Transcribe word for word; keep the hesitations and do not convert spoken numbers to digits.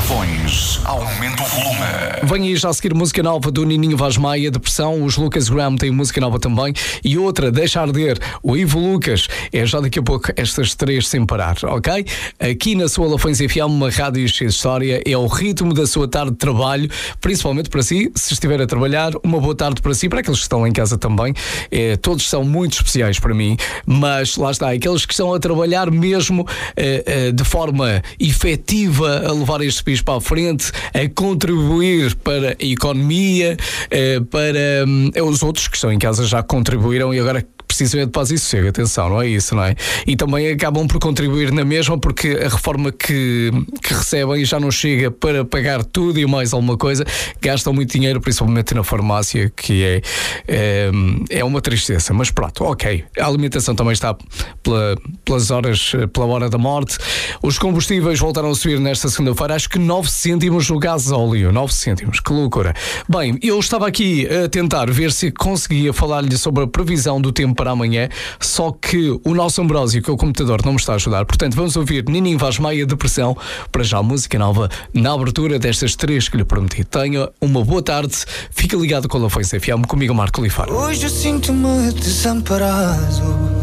Lafões, aumenta o volume. Vem aí já a seguir música nova do Nininho Vaz Maia, Depressão. Os Lucas Graham têm música nova também. E outra, Deixa Arder, o Ivo Lucas. É já daqui a pouco estas três sem parar, ok? Aqui na sua Lafões F M, uma rádio cheia de história. É o ritmo da sua tarde de trabalho, principalmente para si, se estiver a trabalhar. Uma boa tarde para si, para aqueles que estão lá em casa também. É, todos são muito especiais para mim, mas lá está, aqueles que estão a trabalhar mesmo é, é, de forma efetiva a levar este país para a frente, a contribuir para a economia, é, para hum, os outros que estão em casa já contribuíram e agora precisam de paz e sossego, atenção, não é isso, não é? E também acabam por contribuir na mesma, porque a reforma que, que recebem já não chega para pagar tudo e mais alguma coisa, gastam muito dinheiro, principalmente na farmácia, que é, é, é uma tristeza, mas pronto, ok. A alimentação também está pela, pelas horas, pela hora da morte. Os combustíveis voltaram a subir nesta segunda-feira, acho que nove cêntimos no gasóleo, nove cêntimos, que loucura. Bem, eu estava aqui a tentar ver se conseguia falar-lhe sobre a previsão do tempo para amanhã, só que o nosso Ambrósio, que é o computador, não me está a ajudar. Portanto, vamos ouvir Nininho Vaz Maia, Depressão, para já música nova na abertura destas três que lhe prometi. Tenha uma boa tarde, fica ligado com a Lafões F M, comigo Marco Lifar. Hoje eu sinto-me desamparado.